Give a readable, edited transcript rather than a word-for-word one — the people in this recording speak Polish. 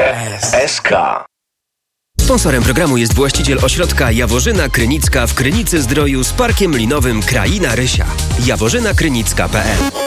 SK. Sponsorem programu jest właściciel ośrodka Jaworzyna Krynicka w Krynicy Zdroju z parkiem linowym Kraina Rysia. jaworzyna-krynicka.pl